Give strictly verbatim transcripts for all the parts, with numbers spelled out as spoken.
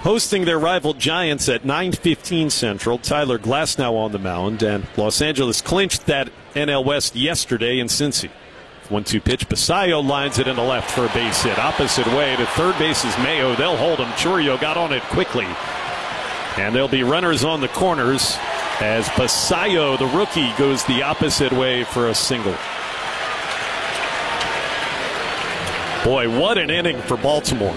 hosting their rival Giants at nine fifteen Central. Tyler Glasnow on the mound, and Los Angeles clinched that N L West yesterday in Cincy. one two pitch. Basayo lines it into left for a base hit. Opposite way to third base is Mayo. They'll hold him. Churio got on it quickly. And there'll be runners on the corners as Basayo, the rookie, goes the opposite way for a single. Boy, what an inning for Baltimore.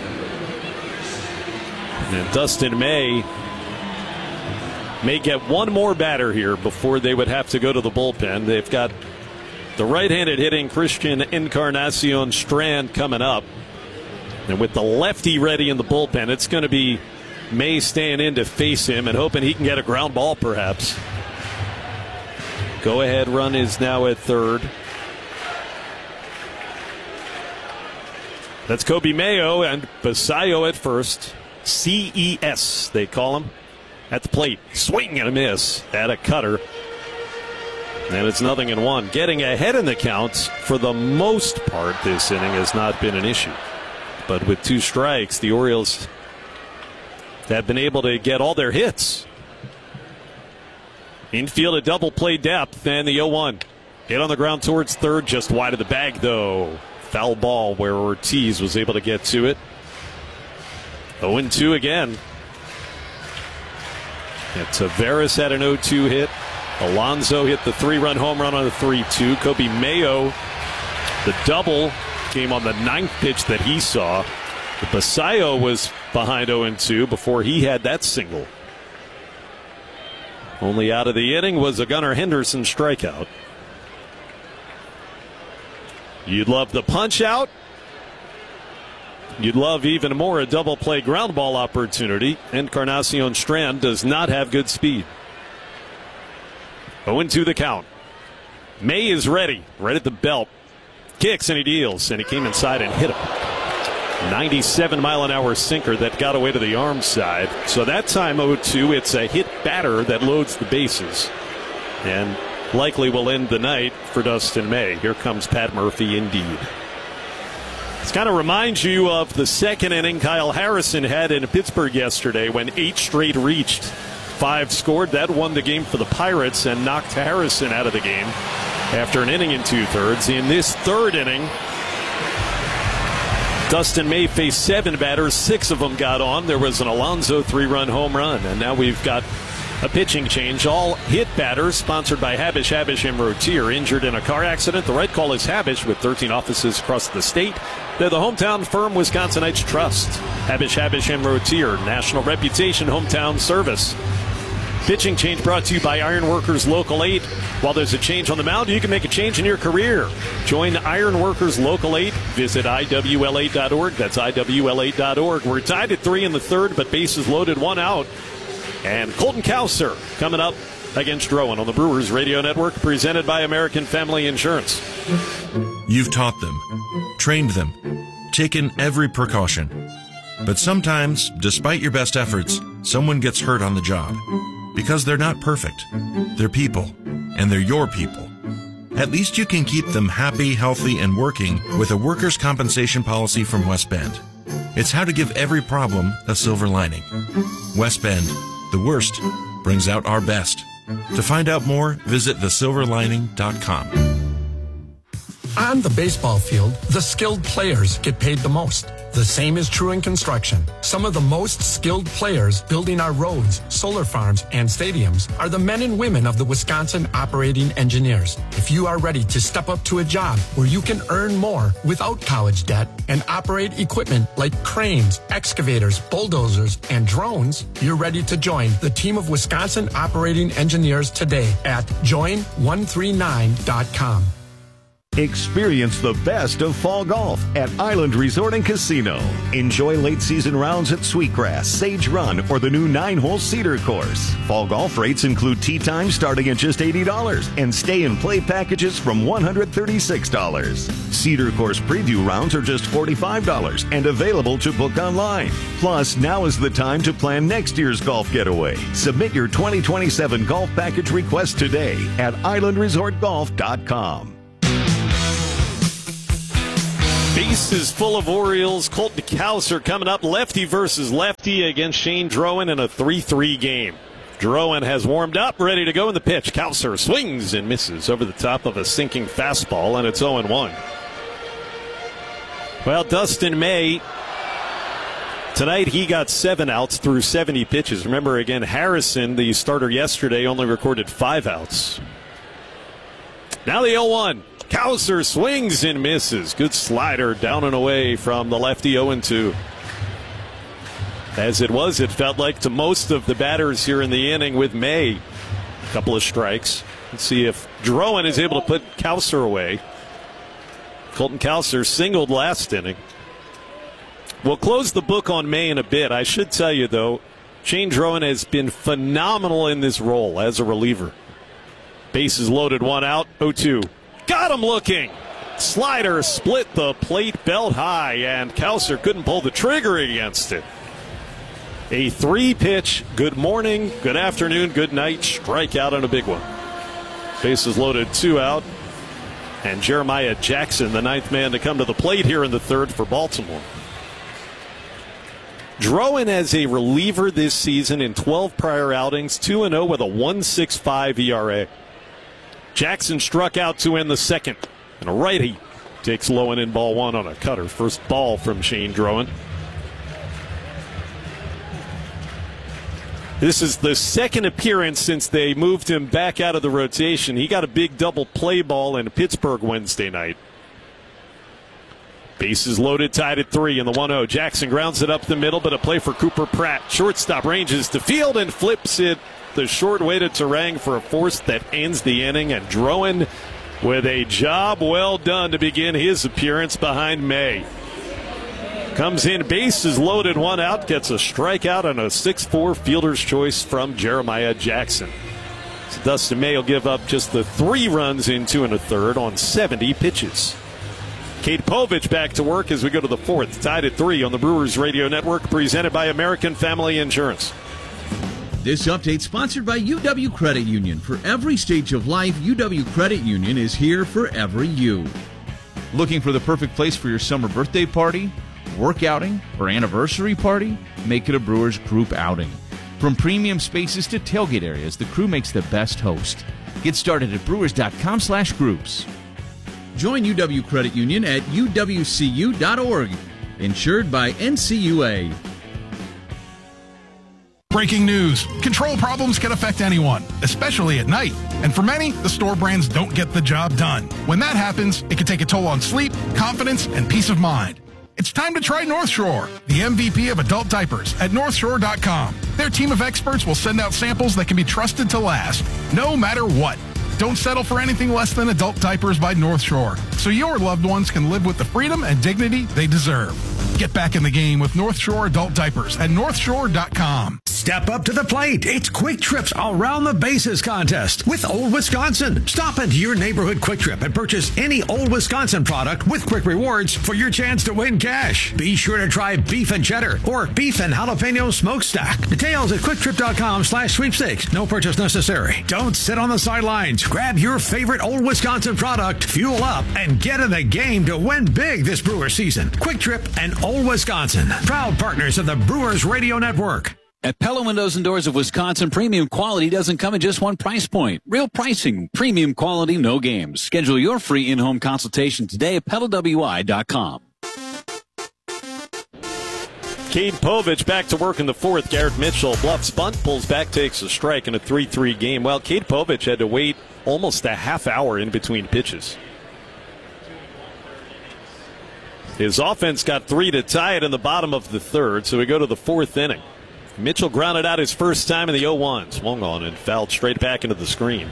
And Dustin May may get one more batter here before they would have to go to the bullpen. They've got the right-handed hitting Christian Encarnacion Strand coming up. And with the lefty ready in the bullpen, it's going to be May staying in to face him and hoping he can get a ground ball perhaps. Go-ahead run is now at third. That's Kobe Mayo and Basayo at first. C E S, they call him, at the plate. Swing and a miss at a cutter. And it's nothing in one. Getting ahead in the counts for the most part this inning has not been an issue. But with two strikes, the Orioles have been able to get all their hits. Infield a double play depth, and the oh one. Hit on the ground towards third, just wide of the bag though. Foul ball where Ortiz was able to get to it. oh and two again. And Taveras had an oh two hit. Alonso hit the three-run home run on the three two. Kobe Mayo, the double, came on the ninth pitch that he saw. The Basayo was behind oh and two before he had that single. Only out of the inning was a Gunnar Henderson strikeout. You'd love the punch out. You'd love even more a double play ground ball opportunity. Encarnacion Strand does not have good speed. oh and two the count. May is ready, right at the belt. Kicks and he deals, and he came inside and hit him. ninety-seven mile an hour sinker that got away to the arm side. So that time oh two, it's a hit batter that loads the bases. And likely will end the night for Dustin May. Here comes Pat Murphy indeed. This kind of reminds you of the second inning Kyle Harrison had in Pittsburgh yesterday when eight straight reached. Five scored. That won the game for the Pirates and knocked Harrison out of the game after an inning and two-thirds. In this third inning, Dustin May faced seven batters. Six of them got on. There was an Alonso three-run home run. And now we've got a pitching change. All hit batters sponsored by Habish, Habish, and Rotier. Injured in a car accident. The right call is Habish with thirteen offices across the state. They're the hometown firm Wisconsinites trust. Habish, Habish, and Rotier. National reputation, hometown service. Pitching change brought to you by Ironworkers Local eight. While there's a change on the mound, you can make a change in your career. Join Ironworkers Local eight. Visit I W L eight dot org. That's I W L eight dot org. We're tied at three in the third, but bases loaded, one out. And Colton Cowser coming up against Rowan on the Brewers Radio Network, presented by American Family Insurance. You've taught them, trained them, taken every precaution. But sometimes, despite your best efforts, someone gets hurt on the job. Because they're not perfect. They're people, and they're your people. At least you can keep them happy, healthy, and working with a workers' compensation policy from West Bend. It's how to give every problem a silver lining. West Bend, the worst brings out our best. To find out more, visit the silver lining dot com. On the baseball field, the skilled players get paid the most. The same is true in construction. Some of the most skilled players building our roads, solar farms, and stadiums are the men and women of the Wisconsin Operating Engineers. If you are ready to step up to a job where you can earn more without college debt and operate equipment like cranes, excavators, bulldozers, and drones, you're ready to join the team of Wisconsin Operating Engineers today at join one three nine dot com. Experience the best of fall golf at Island Resort and Casino. Enjoy late season rounds at Sweetgrass, Sage Run, or the new nine-hole Cedar Course. Fall golf rates include tee time starting at just eighty dollars and stay and play packages from one hundred thirty-six dollars. Cedar Course preview rounds are just forty-five dollars and available to book online. Plus, now is the time to plan next year's golf getaway. Submit your twenty twenty-seven golf package request today at island resort golf dot com. Bases full of Orioles. Colton Cowser coming up. Lefty versus lefty against Shane Drowan in a three three game. Drowan has warmed up, ready to go in the pitch. Cowser swings and misses over the top of a sinking fastball, and it's oh and one. Well, Dustin May, tonight he got seven outs through seventy pitches. Remember, again, Harrison, the starter yesterday, only recorded five outs. Now the oh one. Cowser swings and misses. Good slider down and away from the lefty. oh and two. As it was, it felt like to most of the batters here in the inning with May. A couple of strikes. Let's see if Drowan is able to put Cowser away. Colton Cowser singled last inning. We'll close the book on May in a bit. I should tell you, though, Shane Drowan has been phenomenal in this role as a reliever. Bases loaded, one out, oh two. Got him looking. Slider split the plate belt high, and Cowser couldn't pull the trigger against it. A three-pitch, good morning, good afternoon, good night, strikeout on a big one. Bases loaded, two out. And Jeremiah Jackson, the ninth man to come to the plate here in the third for Baltimore. Drowan as a reliever this season in twelve prior outings, two and oh with a one point six five E R A. Jackson struck out to end the second. And a righty takes low and in ball one on a cutter. First ball from Shane Drowan. This is the second appearance since they moved him back out of the rotation. He got a big double play ball in Pittsburgh Wednesday night. Bases loaded, tied at three in the one oh. Jackson grounds it up the middle, but a play for Cooper Pratt. Shortstop ranges to field and flips it the short way to Terang for a force that ends the inning. And Drowan with a job well done to begin his appearance behind May. Comes in, bases loaded, one out, gets a strikeout and a six four fielder's choice from Jeremiah Jackson. So Dustin May will give up just the three runs in two and a third on seventy pitches. Kate Povich back to work as we go to the fourth, tied at three on the Brewers Radio Network, presented by American Family Insurance. This update sponsored by U W Credit Union. For every stage of life, U W Credit Union is here for every you. Looking for the perfect place for your summer birthday party, work outing, or anniversary party? Make it a Brewers group outing. From premium spaces to tailgate areas, the crew makes the best host. Get started at brewers.com slash groups. Join U W Credit Union at U W C U dot org. Insured by N C U A. Breaking news. Control problems can affect anyone, especially at night. And for many, the store brands don't get the job done. When that happens, it can take a toll on sleep, confidence, and peace of mind. It's time to try North Shore, the M V P of adult diapers at north shore dot com. Their team of experts will send out samples that can be trusted to last, no matter what. Don't settle for anything less than adult diapers by North Shore, so your loved ones can live with the freedom and dignity they deserve. Get back in the game with North Shore adult diapers at north shore dot com. Step up to the plate. It's Quick Trips Around the Bases contest with Old Wisconsin. Stop into your neighborhood Quick Trip and purchase any Old Wisconsin product with Quick Rewards for your chance to win cash. Be sure to try beef and cheddar or beef and jalapeno smokestack. Details at quick trip dot com slash sweepstakes. No purchase necessary. Don't sit on the sidelines. Grab your favorite Old Wisconsin product, fuel up, and get in the game to win big this Brewer season. Quick Trip and Old Wisconsin, proud partners of the Brewers Radio Network. At Pella Windows and Doors of Wisconsin, premium quality doesn't come at just one price point. Real pricing, premium quality, no games. Schedule your free in-home consultation today at pella w i dot com. Cade Povich back to work in the fourth. Garrett Mitchell bluffs bunt, pulls back, takes a strike in a three three game. Well, Cade Povich had to wait almost a half hour in between pitches. His offense got three to tie it in the bottom of the third, so we go to the fourth inning. Mitchell grounded out his first time in the oh one. Swung on and fouled straight back into the screen.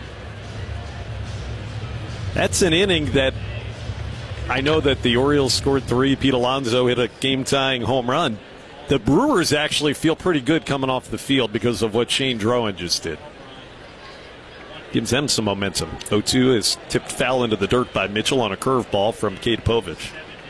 That's an inning that I know that the Orioles scored three. Pete Alonso hit a game-tying home run. The Brewers actually feel pretty good coming off the field because of what Shane Drowan just did. Gives them some momentum. oh two is tipped foul into the dirt by Mitchell on a curveball from Cade Povich.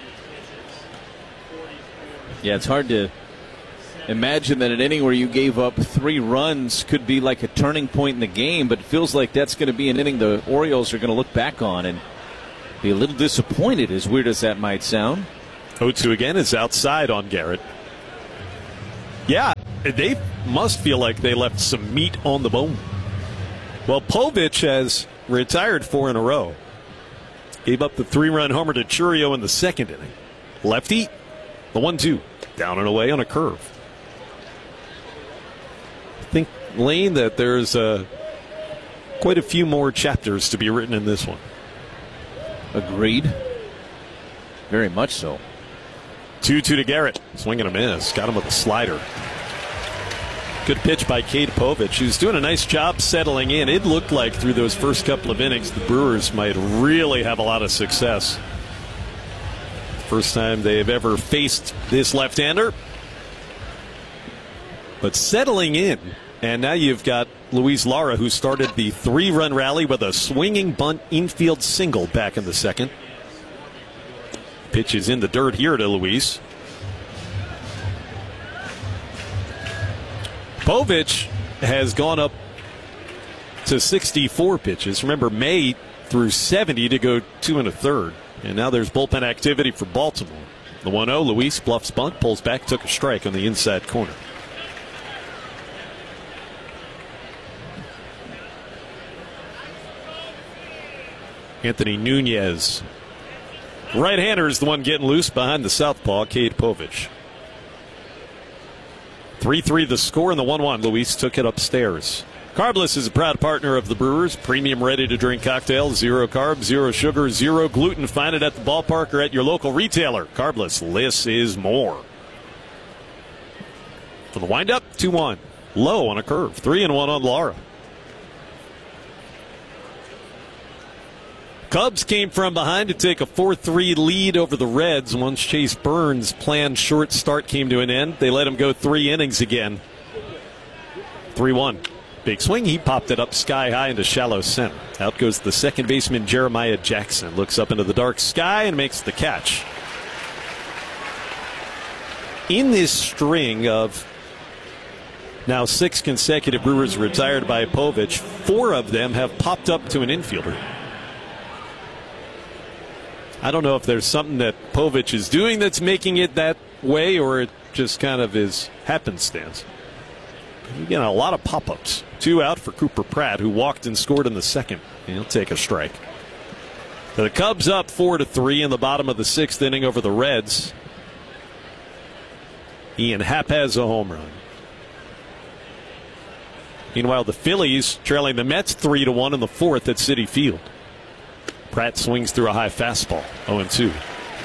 Yeah, it's hard to imagine that an inning where you gave up three runs could be like a turning point in the game, but it feels like that's going to be an inning the Orioles are going to look back on and be a little disappointed, as weird as that might sound. oh two again is outside on Garrett. Yeah, they must feel like they left some meat on the bone. Well, Povich has retired four in a row. Gave up the three-run homer to Chourio in the second inning. Lefty, the one two, down and away on a curve. I think, Lane, that there's uh, quite a few more chapters to be written in this one. Agreed. Very much so. two two to Garrett. Swing and a miss. Got him with a slider. Good pitch by Cade Povich, who's doing a nice job settling in. It looked like through those first couple of innings, the Brewers might really have a lot of success. First time they've ever faced this left-hander. But settling in, and now you've got Luis Lara, who started the three-run rally with a swinging bunt infield single back in the second. Pitch is in the dirt here to Luis. Povich has gone up to sixty-four pitches. Remember, May threw seventy to go two and a third. And now there's bullpen activity for Baltimore. The one oh, Luis bluffs bunt, pulls back, took a strike on the inside corner. Anthony Nunez. Right-hander is the one getting loose behind the southpaw, Cade Povich. three three the score, and the one one. Luis took it upstairs. Carbless is a proud partner of the Brewers. Premium ready-to-drink cocktails, zero carbs, zero sugar, zero gluten. Find it at the ballpark or at your local retailer. Carbless, less is more. For the windup, two one. Low on a curve, three and one on Lara. Cubs came from behind to take a four three lead over the Reds. Once Chase Burns' planned short start came to an end, they let him go three innings again. three one. Big swing. He popped it up sky high into shallow center. Out goes the second baseman, Jeremiah Jackson. Looks up into the dark sky and makes the catch. In this string of now six consecutive Brewers retired by Povich, four of them have popped up to an infielder. I don't know if there's something that Povich is doing that's making it that way, or it just kind of is happenstance. You get a lot of pop-ups. Two out for Cooper Pratt, who walked and scored in the second. He'll take a strike. The Cubs up four to three in the bottom of the sixth inning over the Reds. Ian Happ has a home run. Meanwhile, the Phillies trailing the Mets three to one in the fourth at Citi Field. Pratt swings through a high fastball, oh and two.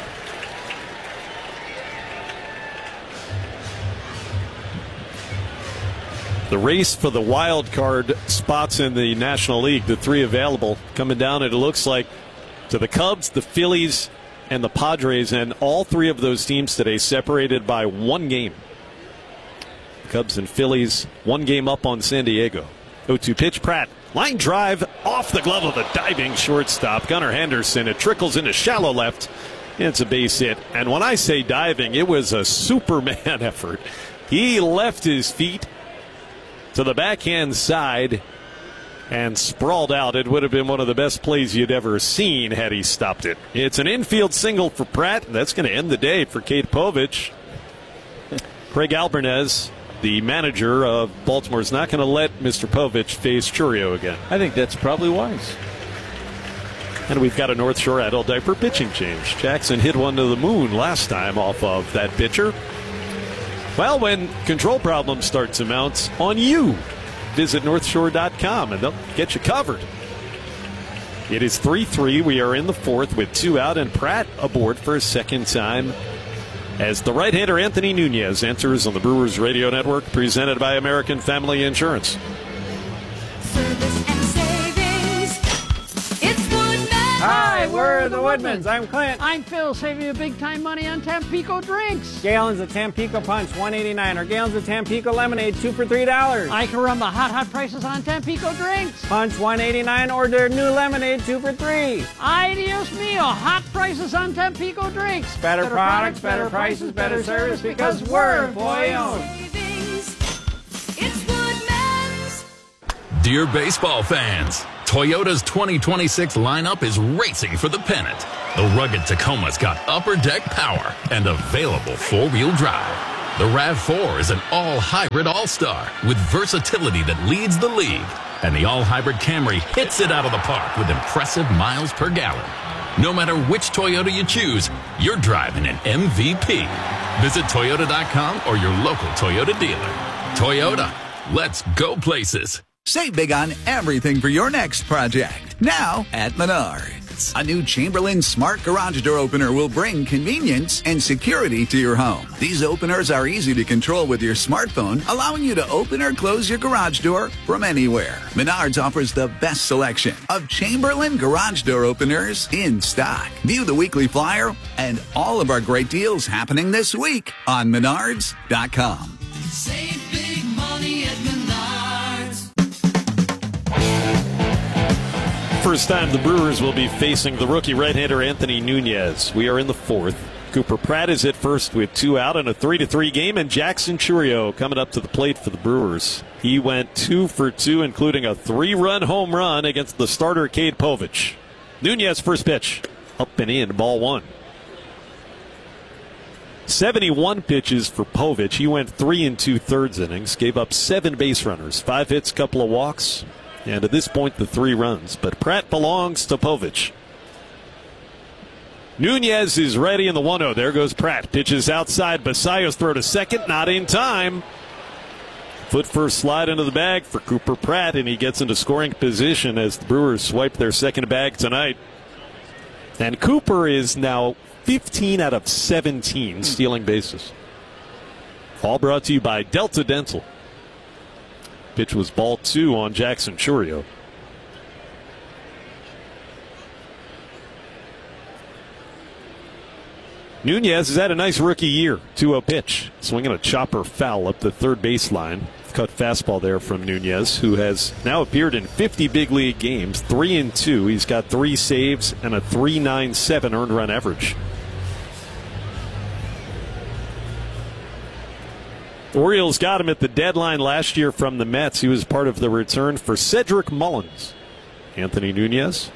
The race for the wild card spots in the National League, the three available, coming down, it looks like, to the Cubs, the Phillies, and the Padres, and all three of those teams today separated by one game. Cubs and Phillies, one game up on San Diego. oh two pitch, Pratt. Line drive off the glove of the diving shortstop, Gunnar Henderson. It trickles into shallow left. It's a base hit. And when I say diving, it was a Superman effort. He left his feet to the backhand side and sprawled out. It would have been one of the best plays you'd ever seen had he stopped it. It's an infield single for Pratt. That's going to end the day for Cade Povich. Craig Albernez, the manager of Baltimore, is not going to let Mister Povich face Chourio again. I think that's probably wise. And we've got a North Shore adult diaper pitching change. Jackson hit one to the moon last time off of that pitcher. Well, when control problems start to mount on you, visit north shore dot com and they'll get you covered. It is three three. We are in the fourth with two out, and Pratt aboard for a second time as the right-hander Anthony Nunez enters on the Brewers Radio Network, presented by American Family Insurance. Service and savings. It's Woodman. Hi, we're the Woodmans. I'm Clint. I'm Phil, saving you big time money on Tampico drinks. Gallons of Tampico Punch, one eighty-nine, or gallons of Tampico Lemonade, two for three dollars. I can run the hot, hot prices on Tampico drinks. Punch, one eighty-nine, or their new lemonade, two for three. Ay, Dios mío, hot prices on Tampico drinks. Better, better products, better, better prices, better, better service, because we're employee owned. Savings. It's Woodman's. Dear baseball fans, Toyota's twenty twenty-six lineup is racing for the pennant. The rugged Tacoma's got upper deck power and available four-wheel drive. The RAV four is an all-hybrid all-star with versatility that leads the league. And the all-hybrid Camry hits it out of the park with impressive miles per gallon. No matter which Toyota you choose, you're driving an M V P. Visit Toyota dot com or your local Toyota dealer. Toyota, let's go places. Save big on everything for your next project. Now at Menards. A new Chamberlain Smart Garage Door Opener will bring convenience and security to your home. These openers are easy to control with your smartphone, allowing you to open or close your garage door from anywhere. Menards offers the best selection of Chamberlain Garage Door Openers in stock. View the weekly flyer and all of our great deals happening this week on Menards dot com. Save big money at Menards. First time the Brewers will be facing the rookie right-hander Anthony Nunez. We are in the fourth. Cooper Pratt is at first with two out in a three to three game, and Jackson Chourio coming up to the plate for the Brewers. He went two for two, including a three-run home run against the starter Cade Povich. Nunez first pitch, up and in, ball one. seventy-one pitches for Povich. He went three and two-thirds innings, gave up seven base runners, five hits, couple of walks. And at this point, the three runs. But Pratt belongs to Povich. Nunez is ready in the one oh. There goes Pratt. Pitches outside. Basayo's throw to second. Not in time. Foot first slide into the bag for Cooper Pratt, and he gets into scoring position as the Brewers swipe their second bag tonight. And Cooper is now fifteen out of seventeen stealing bases. All brought to you by Delta Dental. Pitch was ball two on Jackson Chourio. Nunez has had a nice rookie year. two oh pitch. Swinging a chopper foul up the third baseline. Cut fastball there from Nunez, who has now appeared in fifty big league games. Three and two. He's got three saves and a three point nine seven earned run average. The Orioles got him at the deadline last year from the Mets. He was part of the return for Cedric Mullins. Anthony Nunez.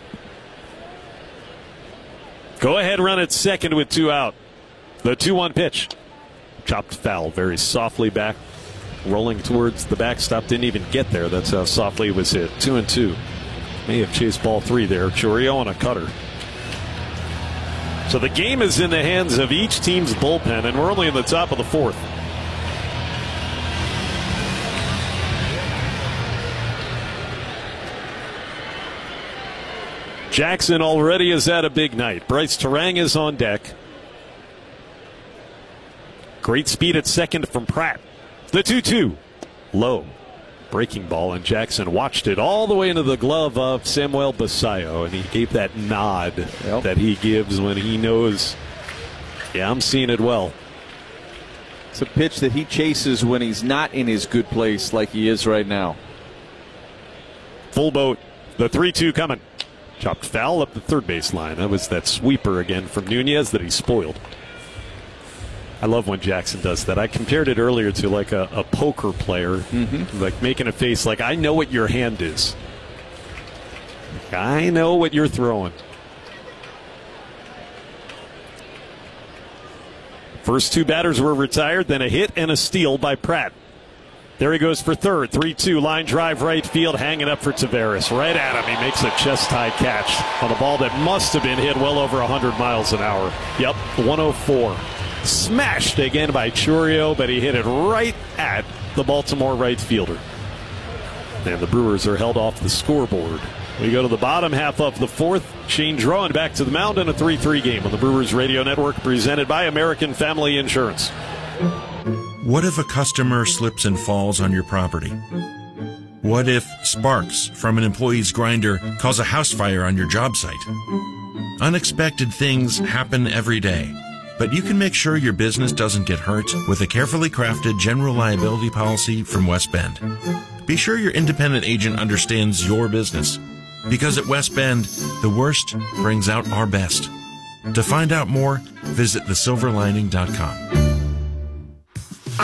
Go ahead run at second with two out. The two one pitch. Chopped foul very softly back. Rolling towards the backstop. Didn't even get there. That's how softly it was hit. Two and two. May have chased ball three there. Chourio on a cutter. So the game is in the hands of each team's bullpen, and we're only in the top of the fourth. Jackson already has had a big night. Bryce Terang is on deck. Great speed at second from Pratt. The two two. Low. Breaking ball, and Jackson watched it all the way into the glove of Samuel Basayo, and he gave that nod yep. that he gives when he knows, yeah, I'm seeing it well. It's a pitch that he chases when he's not in his good place like he is right now. Full boat. The three two coming. Chopped foul up the third base line. That was that sweeper again from Nunez that he spoiled. I love when Jackson does that. I compared it earlier to like a, a poker player, mm-hmm. like making a face like, I know what your hand is. I know what you're throwing. First two batters were retired, then a hit and a steal by Pratt. There he goes for third. three two line drive right field, hanging up for Taveras. Right at him. He makes a chest-high catch on a ball that must have been hit well over one hundred miles an hour. Yep, one oh four. Smashed again by Chourio, but he hit it right at the Baltimore right fielder. And the Brewers are held off the scoreboard. We go to the bottom half of the fourth. Shane Drowan back to the mound in a three three game on the Brewers Radio Network, presented by American Family Insurance. What if a customer slips and falls on your property? What if sparks from an employee's grinder cause a house fire on your job site? Unexpected things happen every day, but you can make sure your business doesn't get hurt with a carefully crafted general liability policy from West Bend. Be sure your independent agent understands your business, because at West Bend, the worst brings out our best. To find out more, visit the silver lining dot com.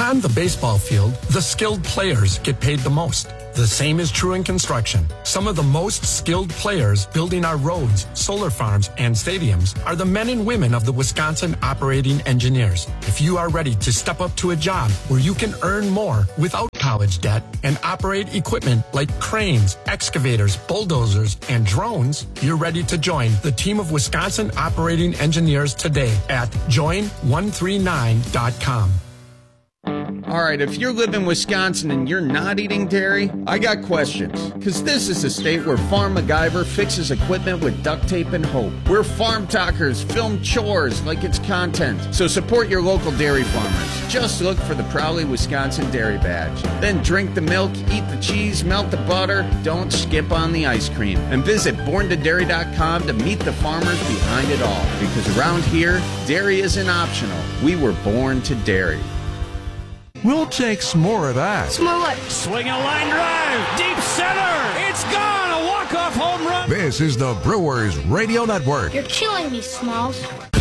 On the baseball field, the skilled players get paid the most. The same is true in construction. Some of the most skilled players building our roads, solar farms, and stadiums are the men and women of the Wisconsin Operating Engineers. If you are ready to step up to a job where you can earn more without college debt and operate equipment like cranes, excavators, bulldozers, and drones, you're ready to join the team of Wisconsin Operating Engineers today at join one three nine dot com. All right, if you live in Wisconsin and you're not eating dairy, I got questions. Because this is a state where Farm MacGyver fixes equipment with duct tape and hope. Where farm talkers film chores like it's content. So support your local dairy farmers. Just look for the Proudly Wisconsin Dairy Badge. Then drink the milk, eat the cheese, melt the butter. Don't skip on the ice cream. And visit born to dairy dot com to meet the farmers behind it all. Because around here, dairy isn't optional. We were born to dairy. We'll take some more of that. Some more what? Swing a line drive. Deep center. It's gone. A walk-off home run. This is the Brewers Radio Network. You're killing me, Smalls.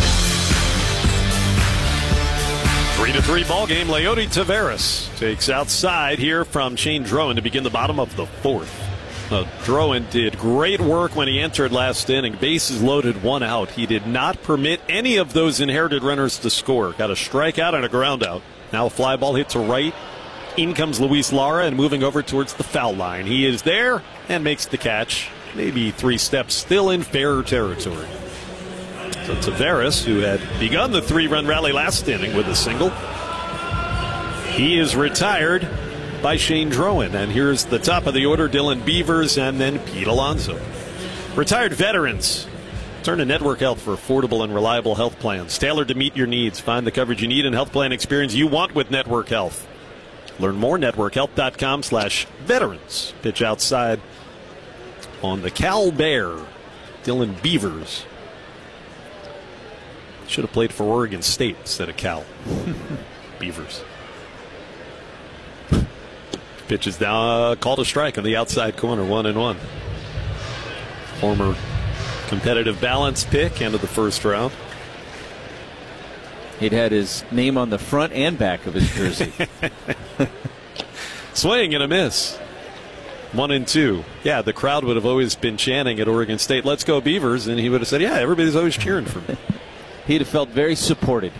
Three to three ball game. Leody Taveras takes outside here from Shane Drowan to begin the bottom of the fourth. Uh, Drowan did great work when he entered last inning. Bases loaded, one out. He did not permit any of those inherited runners to score. Got a strikeout and a ground out. Now a fly ball hit to right. In comes Luis Lara and moving over towards the foul line. He is there and makes the catch. Maybe three steps still in fair territory. So Taveras, who had begun the three-run rally last inning with a single, he is retired by Shane Drowan. And here's the top of the order, Dylan Beavers and then Pete Alonso. Retired veterans. Turn to Network Health for affordable and reliable health plans tailored to meet your needs. Find the coverage you need and health plan experience you want with Network Health. Learn more, network health dot com slash veterans. Pitch outside on the Cal Bear, Dylan Beavers. Should have played for Oregon State instead of Cal. Beavers. Pitch is down, uh, called a strike on the outside corner, one and one. Former competitive balance pick, end of the first round. He'd had his name on the front and back of his jersey. Swing and a miss. One and two. Yeah, the crowd would have always been chanting at Oregon State, "Let's go Beavers," and he would have said, yeah, everybody's always cheering for me. He'd have felt very supported.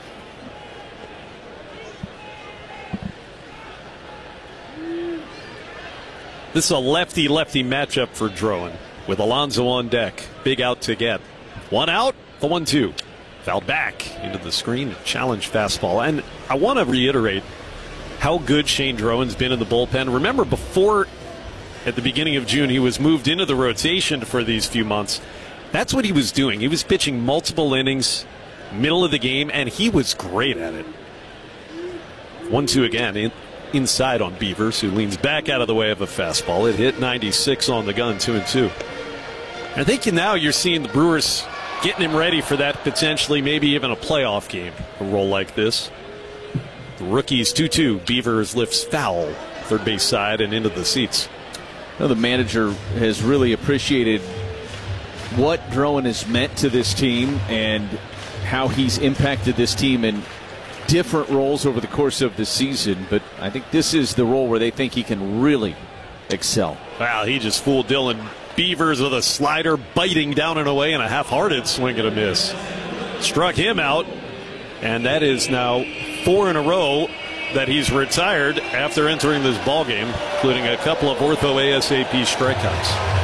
This is a lefty-lefty matchup for Drowan with Alonso on deck. Big out to get. One out, the one two. Fouled back into the screen, challenge fastball. And I want to reiterate how good Shane Drowan's been in the bullpen. Remember, before, at the beginning of June, he was moved into the rotation for these few months. That's what he was doing. He was pitching multiple innings, middle of the game, and he was great at it. one two again, in, inside on Beavers, who leans back out of the way of a fastball. It hit ninety-six on the gun, two and two. I think now you're seeing the Brewers getting him ready for that potentially maybe even a playoff game, a role like this. The rookies two two. Beavers lifts foul, third base side and into the seats. Well, the manager has really appreciated what Drowan has meant to this team and how he's impacted this team in different roles over the course of the season. But I think this is the role where they think he can really excel. Wow, he just fooled Dylan Beavers with a slider, biting down and away, and a half-hearted swing and a miss. Struck him out, and that is now four in a row that he's retired after entering this ballgame, including a couple of ortho A S A P strikeouts.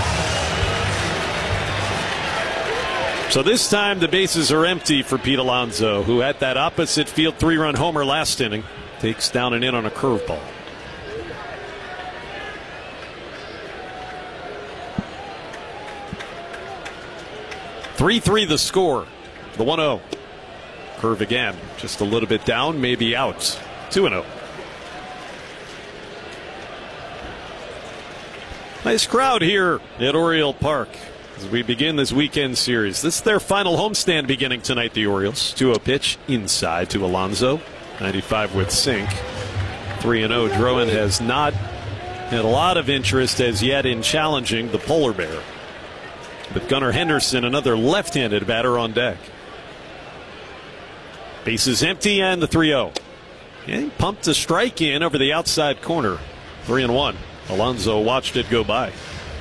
So this time the bases are empty for Pete Alonso, who at that opposite field three-run homer last inning takes down and in on a curveball. three three the score. The one oh. Curve again. Just a little bit down, maybe out. two and oh. Nice crowd here at Oriole Park as we begin this weekend series. This is their final homestand beginning tonight, the Orioles. two oh pitch inside to Alonso. ninety-five with sink. three and oh. Drowan has not had a lot of interest as yet in challenging the polar bear. With Gunnar Henderson, another left-handed batter on deck. Bases empty and the three oh. Yeah, he pumped a strike in over the outside corner. Three and one. Alonso watched it go by.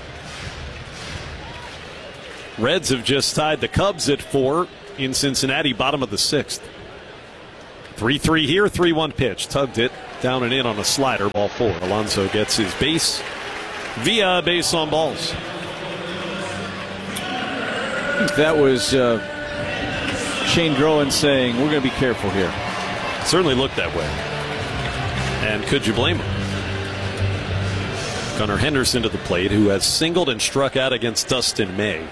Reds have just tied the Cubs at four in Cincinnati, bottom of the sixth. three three here, three one pitch. Tugged it down and in on a slider, ball four. Alonso gets his base via base on balls. I think that was uh, Shane Drowan saying, we're going to be careful here. Certainly looked that way. And could you blame him? Gunnar Henderson to the plate, who has singled and struck out against Dustin May.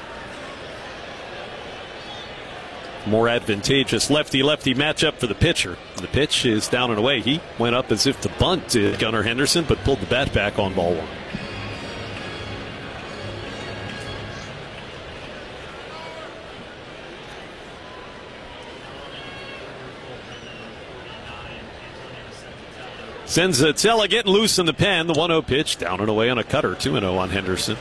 More advantageous lefty-lefty matchup for the pitcher. The pitch is down and away. He went up as if to bunt to Gunnar Henderson, but pulled the bat back on ball one. Senzatella getting loose in the pen. The one oh pitch down and away on a cutter. two and oh on Henderson.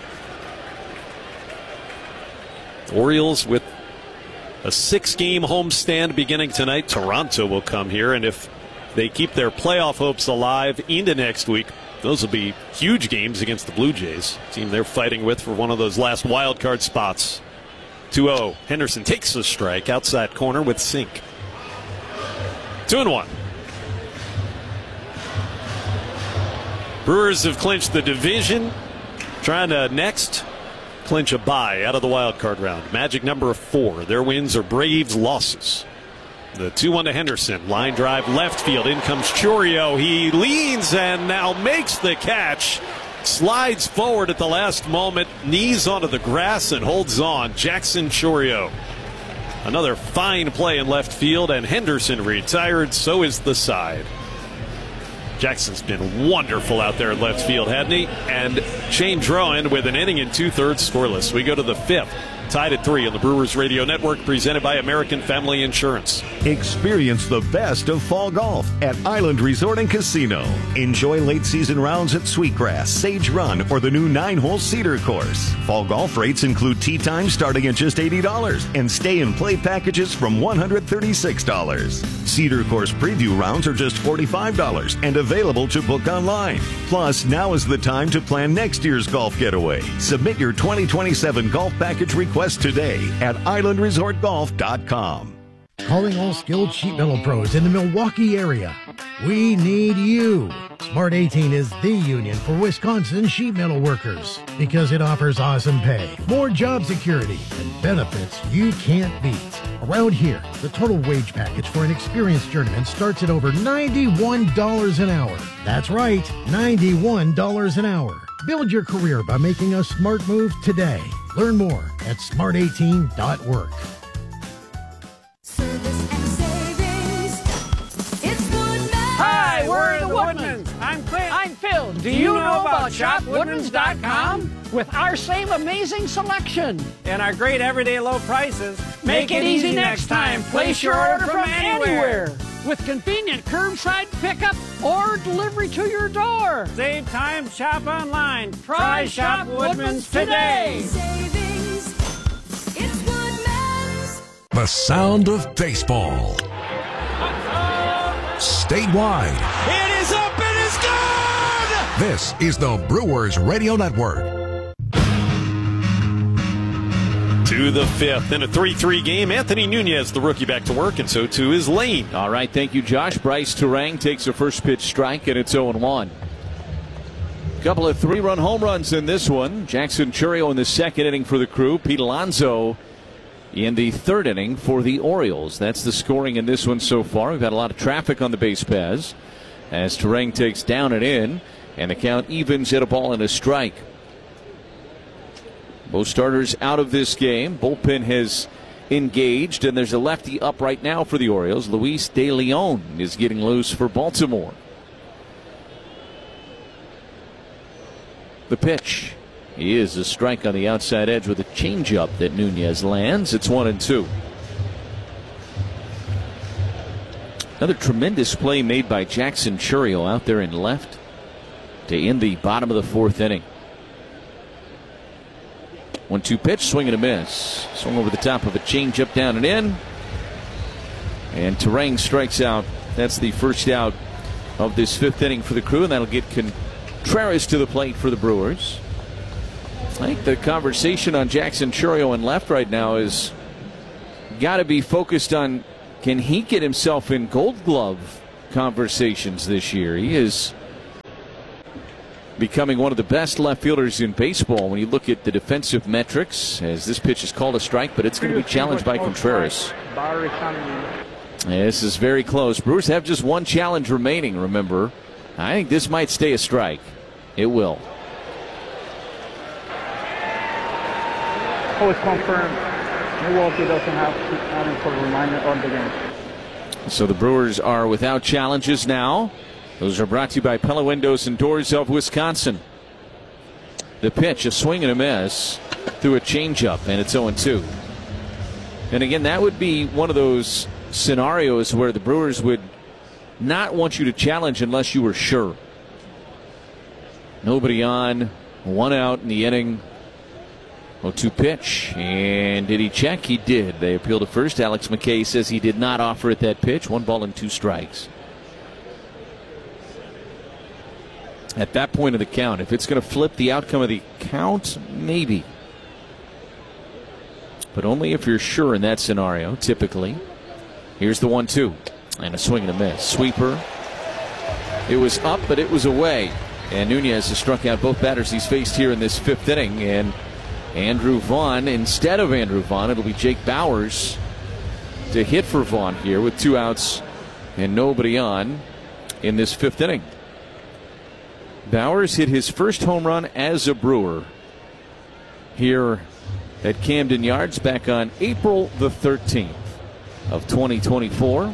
Orioles with a six-game homestand beginning tonight. Toronto will come here, and if they keep their playoff hopes alive into next week, those will be huge games against the Blue Jays, team they're fighting with for one of those last wild card spots. two oh. Henderson takes the strike outside corner with sink. Two and one. Brewers have clinched the division, trying to next clinch a bye out of the wild card round. Magic number of four. Their wins are Braves' losses. The two one to Henderson. Line drive left field. In comes Chourio. He leans and now makes the catch. Slides forward at the last moment. Knees onto the grass and holds on. Jackson Chourio. Another fine play in left field, and Henderson retired. So is the side. Jackson's been wonderful out there in left field, hadn't he? And Shane Drowan with an inning and two-thirds scoreless. We go to the fifth. Tied at three on the Brewers Radio Network, presented by American Family Insurance. Experience the best of fall golf at Island Resort and Casino. Enjoy late season rounds at Sweetgrass, Sage Run, or the new nine-hole Cedar Course. Fall golf rates include tee time starting at just eighty dollars and stay and play packages from one hundred thirty-six dollars. Cedar Course preview rounds are just forty-five dollars and available to book online. Plus, now is the time to plan next year's golf getaway. Submit your twenty twenty-seven golf package request today at island resort golf dot com. Calling all skilled sheet metal pros in the Milwaukee area. We need you. Smart eighteen is the union for Wisconsin sheet metal workers because it offers awesome pay, more job security, and benefits you can't beat. Around here, the total wage package for an experienced journeyman starts at over ninety-one dollars an hour. That's right, ninety-one dollars an hour. Build your career by making a smart move today. Learn more at smart eighteen dot work. Hi, we're the Woodmans. I'm Clint. I'm Phil. Do you know about shop woodmans dot com? With our same amazing selection and our great everyday low prices, make, make it easy, easy next time. Place your order from anywhere. anywhere. With convenient curbside pickup or delivery to your door. Save time, shop online. Try, Try Shop Woodmans today. Savings. It's Woodmans. The sound of baseball. Statewide. It is up and it's gone! This is the Brewers Radio Network. To the fifth in a three three game. Anthony Nunez, the rookie, back to work, and so too is Lane. All right, thank you, Josh. Bryce Turang takes a first pitch strike, and it's oh and one. Couple of three-run home runs in this one. Jackson Chourio in the second inning for the Crew. Pete Alonso in the third inning for the Orioles. That's the scoring in this one so far. We've had a lot of traffic on the base paths as Turang takes down and in, and the count evens at a ball and a strike. Both starters out of this game. Bullpen has engaged, and there's a lefty up right now for the Orioles. Luis De Leon is getting loose for Baltimore. The pitch is a strike on the outside edge with a changeup that Nunez lands. It's one and two. Another tremendous play made by Jackson Chourio out there in left to end the bottom of the fourth inning. one two pitch, swing and a miss. Swung over the top of a changeup down and in. And Turang strikes out That's the first out of this fifth inning for the Crew, and that'll get Contreras to the plate for the Brewers. I think the conversation on Jackson Chourio in left right now is got to be focused on, can he get himself in Gold Glove conversations this year? He is becoming one of the best left fielders in baseball when you look at the defensive metrics, as this pitch is called a strike, but it's going to be challenged by Contreras. This is very close. Brewers have just one challenge remaining, remember. I think this might stay a strike. It will. Oh, it's confirmed. Milwaukee doesn't have Adam for a reminder on the game. So the Brewers are without challenges now. Those are brought to you by Pella Windows and Doors of Wisconsin. The pitch, a swing and a miss through a changeup, and it's oh and two. And again, that would be one of those scenarios where the Brewers would not want you to challenge unless you were sure. Nobody on, one out in the inning. oh two pitch, and did he check? He did. They appeal to first. Alex McKay says he did not offer at that pitch. One ball and two strikes. At that point of the count, if it's going to flip the outcome of the count, maybe. But only if you're sure in that scenario, typically. Here's the one two, and a swing and a miss. Sweeper. It was up, but it was away. And Nunez has struck out both batters he's faced here in this fifth inning, and Andrew Vaughn, instead of Andrew Vaughn, it'll be Jake Bauers to hit for Vaughn here with two outs and nobody on in this fifth inning. Bauers hit his first home run as a Brewer here at Camden Yards back on April the thirteenth of twenty twenty-four.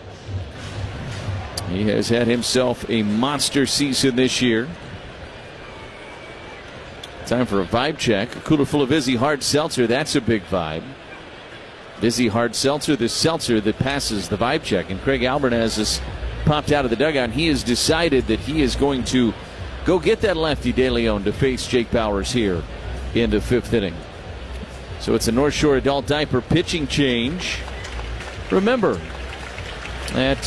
He has had himself a monster season this year. Time for a vibe check. A cooler full of Vizzy Hard Seltzer. That's a big vibe. Vizzy Hard Seltzer, the seltzer that passes the vibe check. And Craig Albernaz has popped out of the dugout. He has decided that he is going to go get that lefty De Leon to face Jake Bauers here in the fifth inning. So it's a North Shore Adult Diaper pitching change. Remember that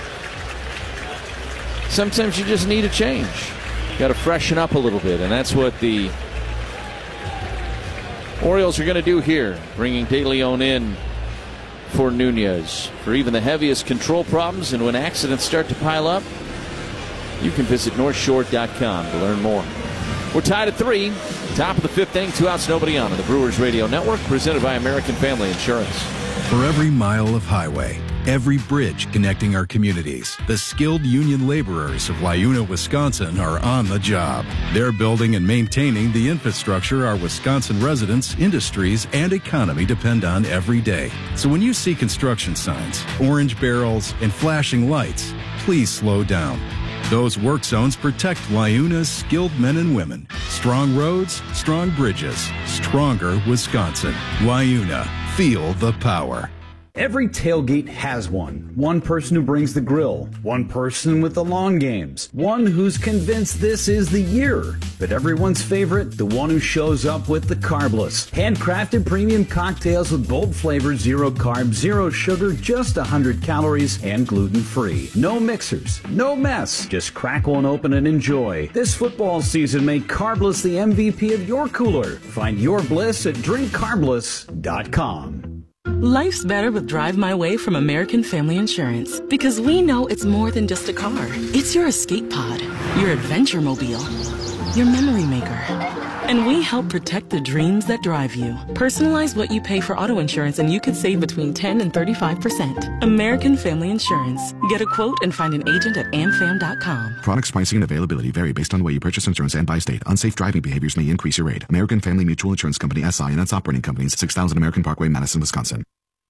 sometimes you just need a change. Got to freshen up a little bit, and that's what the Orioles are going to do here, bringing De Leon in for Nunez. For even the heaviest control problems and when accidents start to pile up, you can visit north shore dot com to learn more. We're tied at three. Top of the fifth inning, two outs, nobody on in the Brewers Radio Network, presented by American Family Insurance. For every mile of highway, every bridge connecting our communities, the skilled union laborers of Wayuna, Wisconsin are on the job. They're building and maintaining the infrastructure our Wisconsin residents, industries, and economy depend on every day. So when you see construction signs, orange barrels, and flashing lights, please slow down. Those work zones protect Wayuna's skilled men and women. Strong roads, strong bridges, stronger Wisconsin. Wayuna, feel the power. Every tailgate has one. One person who brings the grill. One person with the long games. One who's convinced this is the year. But everyone's favorite, the one who shows up with the carbless. Handcrafted premium cocktails with bold flavor, zero carb, zero sugar, just one hundred calories, and gluten-free. No mixers, no mess. Just crack one open and enjoy. This football season, make Carbless the M V P of your cooler. Find your bliss at drink carbless dot com. Life's better with Drive My Way from American Family Insurance, because we know it's more than just a car. It's your escape pod, your adventure mobile, your memory maker. And we help protect the dreams that drive you. Personalize what you pay for auto insurance and you could save between ten and thirty-five percent. American Family Insurance. Get a quote and find an agent at am fam dot com. Products, pricing, and availability vary based on the way you purchase insurance and by state. Unsafe driving behaviors may increase your rate. American Family Mutual Insurance Company, S I and its operating companies, six thousand American Parkway, Madison, Wisconsin.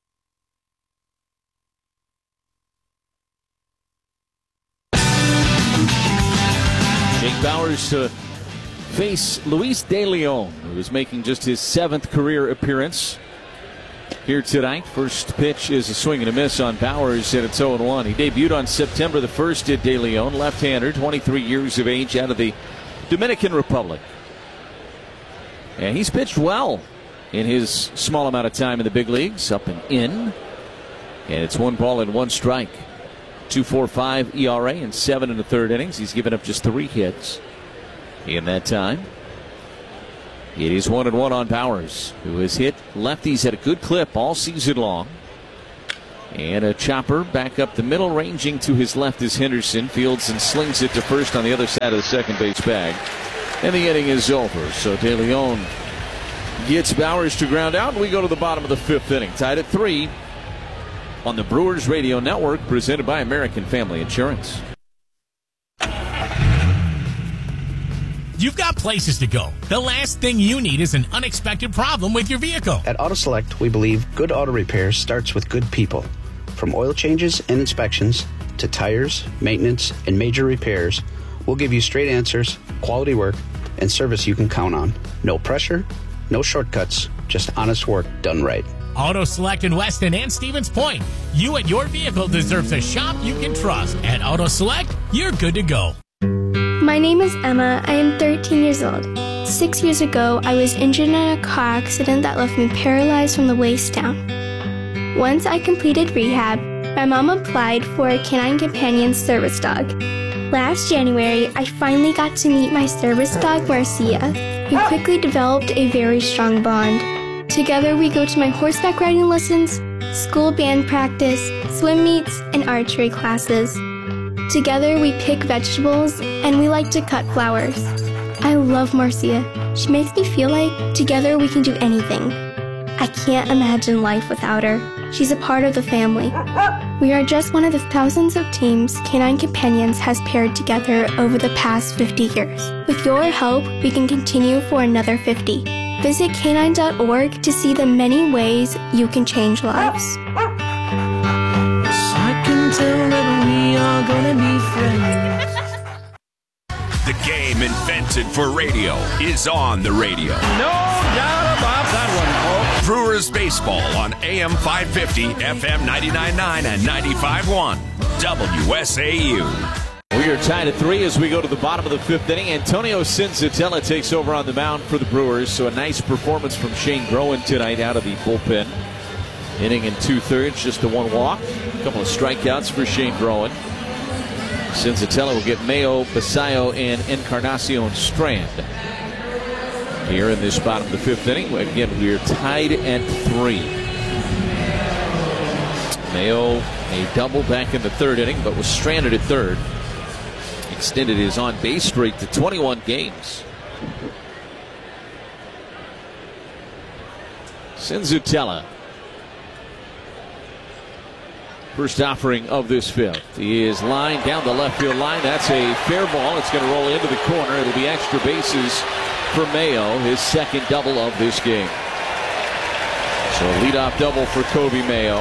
Jake Bauers to face Luis De Leon, who is making just his seventh career appearance here tonight. First pitch is a swing and a miss on Bauers, and it's oh and one. He debuted on September the first at De Leon, left-hander, twenty-three years of age, out of the Dominican Republic. And he's pitched well in his small amount of time in the big leagues, up and in. And it's one ball and one strike. two point four five E R A in seven and a third innings. He's given up just three hits in that time. It is one and one on Bowers, who has hit lefties at a good clip all season long. And a chopper back up the middle, ranging to his left is Henderson. Fields and slings it to first on the other side of the second base bag. And the inning is over. So De Leon gets Bowers to ground out, and we go to the bottom of the fifth inning. Tied at three on the Brewers Radio Network, presented by American Family Insurance. You've got places to go. The last thing you need is an unexpected problem with your vehicle. At Auto Select, we believe good auto repair starts with good people. From oil changes and inspections to tires, maintenance, and major repairs, we'll give you straight answers, quality work, and service you can count on. No pressure, no shortcuts, just honest work done right. Auto Select in Weston and Stevens Point. You and your vehicle deserves a shop you can trust. At Auto Select, you're good to go. My name is Emma. I am thirteen years old. Six years ago, I was injured in a car accident that left me paralyzed from the waist down. Once I completed rehab, my mom applied for a Canine Companion service dog. Last January, I finally got to meet my service dog, Marcia. We quickly developed a very strong bond. Together, we go to my horseback riding lessons, school band practice, swim meets, and archery classes. Together, we pick vegetables, and we like to cut flowers. I love Marcia. She makes me feel like together we can do anything. I can't imagine life without her. She's a part of the family. We are just one of the thousands of teams Canine Companions has paired together over the past fifty years. With your help, we can continue for another fifty. Visit canine dot org to see the many ways you can change lives. I can tell that we are gonna be friends. The game invented for radio is on the radio. No doubt about that one, folks. Brewers baseball on A M five fifty, F M ninety-nine point nine, and ninety-five point one W S A U. We are tied at three as we go to the bottom of the fifth inning. Antonio Senzatella takes over on the mound for the Brewers. So a nice performance from Shane Groen tonight out of the bullpen. Inning in two-thirds, just the one walk. A couple of strikeouts for Shane Groen. Senzatella will get Mayo, Basayo, and Encarnacion Strand here in this bottom of the fifth inning. Again, we are tied at three. Mayo, a double back in the third inning, but was stranded at third. Extended his on-base streak to twenty-one games. Senzatella, first offering of this fifth. He is lined down the left field line. That's a fair ball. It's going to roll into the corner. It'll be extra bases for Mayo, his second double of this game. So a leadoff double for Kobe Mayo.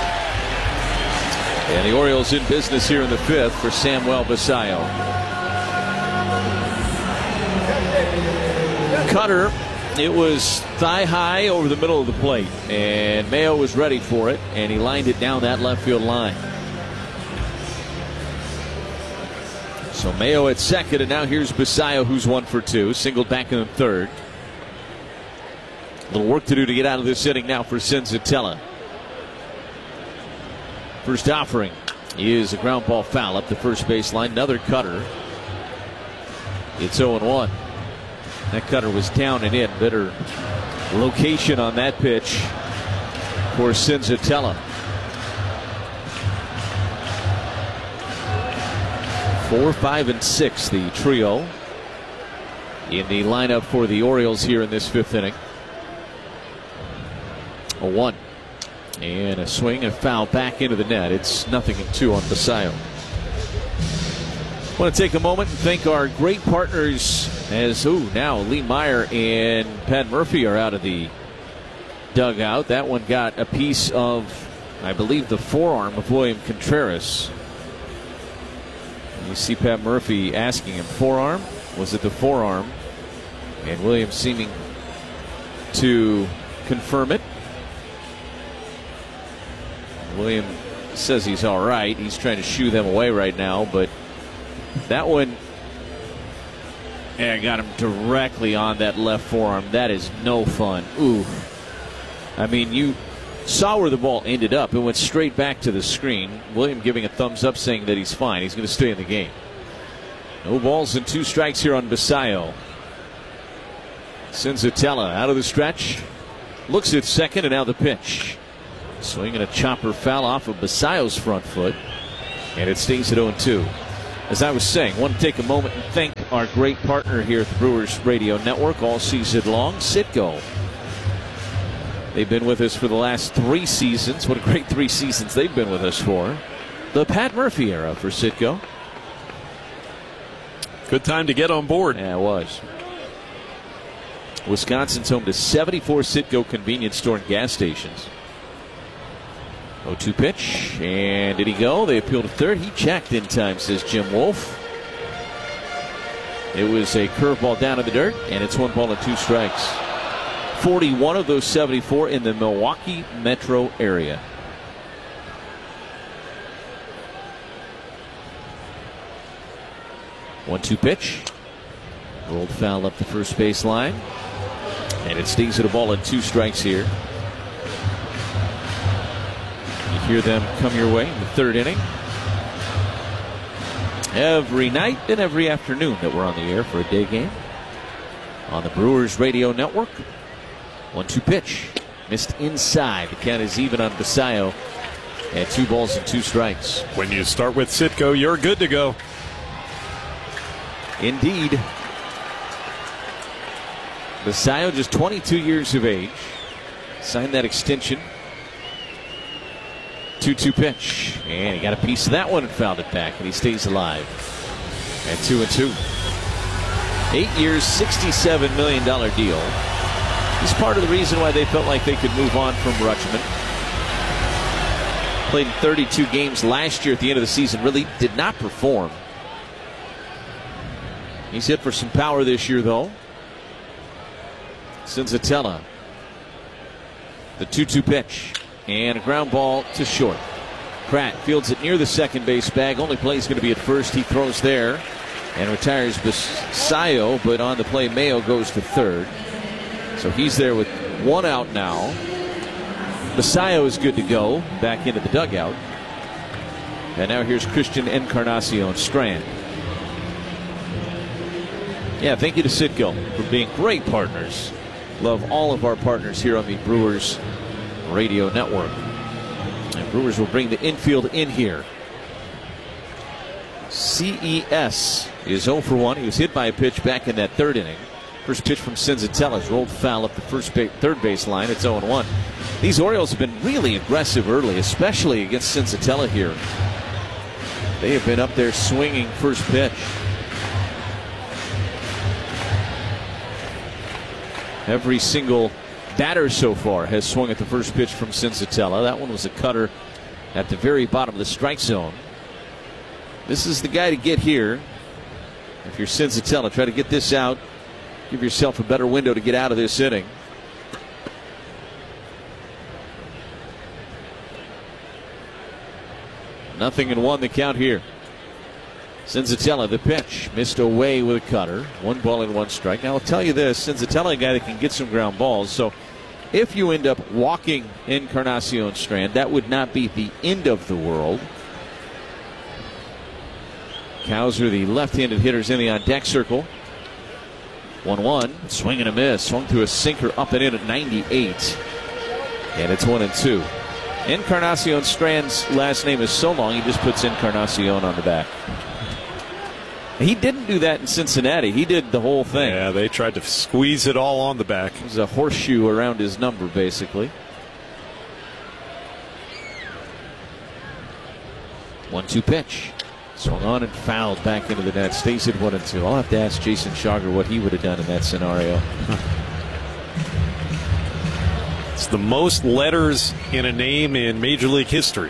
And the Orioles in business here in the fifth for Samuel Basayo. Cutter, it was thigh high over the middle of the plate, and Mayo was ready for it, and he lined it down that left field line. So Mayo at second, and now here's Basayo, who's one for two, singled back in the third. A little work to do to get out of this inning now for Senzatella. First offering is a ground ball foul up the first baseline. Another cutter. It's oh and one. That cutter was down and in. Better location on that pitch for Senzatella. Four, five, and six, the trio in the lineup for the Orioles here in this fifth inning. A one. And a swing, a foul back into the net. It's nothing and two on Basayo. I want to take a moment and thank our great partners as, ooh, now Lee Meyer and Pat Murphy are out of the dugout. That one got a piece of, I believe, the forearm of William Contreras. You see Pat Murphy asking him, forearm? Was it the forearm? And William seeming to confirm it. William says he's all right. He's trying to shoo them away right now, but that one, yeah, got him directly on that left forearm. That is no fun. Ooh. I mean, you saw where the ball ended up. It went straight back to the screen. William giving a thumbs up saying that he's fine. He's going to stay in the game. No balls and two strikes here on Basayo. Senzatella out of the stretch. Looks at second, and now the pitch. Swinging a chopper foul off of Basayo's front foot. And it stays at oh and two. As I was saying, I want to take a moment and thank our great partner here at the Brewers Radio Network all season long, Citgo. They've been with us for the last three seasons. What a great three seasons they've been with us for. The Pat Murphy era for Citgo. Good time to get on board. Yeah, it was. Wisconsin's home to seventy-four Citgo convenience store and gas stations. oh two pitch. And did he go? They appeal to third. He checked in time, says Jim Wolf. It was a curveball down in the dirt, and it's one ball and two strikes. forty-one of those seventy-four in the Milwaukee metro area. one two pitch. Rolled foul up the first base line. And it stings at a ball and two strikes here. You hear them come your way in the third inning. Every night and every afternoon that we're on the air for a day game. On the Brewers Radio Network. one two pitch. Missed inside. The count is even on Basayo. And two balls and two strikes. When you start with Citgo, you're good to go. Indeed. Basayo, just twenty-two years of age. Signed that extension. two two pitch. And he got a piece of that one and fouled it back. And he stays alive. At two and two. Eight years, sixty-seven million dollars deal. He's part of the reason why they felt like they could move on from Rutschman. Played in thirty-two games last year at the end of the season. Really did not perform. He's hit for some power this year, though. Senzatella. The two two pitch. And a ground ball to short. Pratt fields it near the second base bag. Only play is going to be at first. He throws there and retires Basayo, but on the play, Mayo goes to third. So he's there with one out now. Basayo is good to go back into the dugout. And now here's Christian Encarnacion Strand. Yeah, thank you to Citgo for being great partners. Love all of our partners here on the Brewers Radio Network. And Brewers will bring the infield in here. C E S is oh for one. He was hit by a pitch back in that third inning. First pitch from Senzatella's rolled foul up the first ba- third base line. It's oh and one. These Orioles have been really aggressive early, especially against Senzatella here. They have been up there swinging first pitch. Every single batter so far has swung at the first pitch from Senzatella. That one was a cutter at the very bottom of the strike zone. This is the guy to get here. If you're Senzatella, try to get this out. Give yourself a better window to get out of this inning. Nothing in one, the count here. Senzatella, the pitch, missed away with a cutter. One ball and one strike. Now, I'll tell you this, Senzatella, a guy that can get some ground balls. So if you end up walking Encarnacion Strand, that would not be the end of the world. Cowser, the left-handed hitters in the on-deck circle. one one, swing and a miss. Swung through a sinker up and in at ninety-eight. And it's one and two. Encarnacion Strand's last name is so long, he just puts Encarnacion on the back. He didn't do that in Cincinnati. He did the whole thing. Yeah, they tried to squeeze it all on the back. It was a horseshoe around his number, basically. one two pitch. Swung on and fouled back into the net. Stays at one and two. I'll have to ask Jason Schauger what he would have done in that scenario. It's the most letters in a name in Major League history.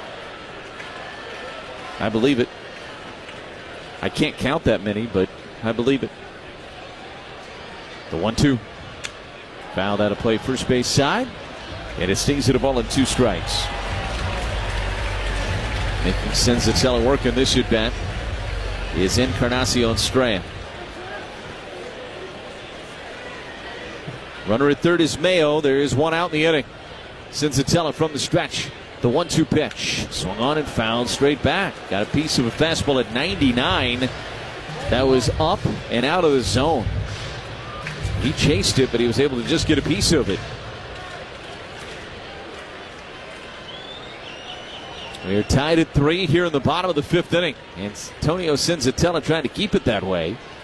I believe it. I can't count that many, but I believe it. The one two. Fouled out of play first base side. And it stings at a ball and two strikes. Making Senzatella work in this at-bat is Encarnacion Strand. Runner at third is Mayo. There is one out in the inning. Senzatella from the stretch. The one two pitch. Swung on and fouled straight back. Got a piece of a fastball at ninety-nine. That was up and out of the zone. He chased it, but he was able to just get a piece of it. We're tied at three here in the bottom of the fifth inning. Antonio Senzatella trying to keep it that way.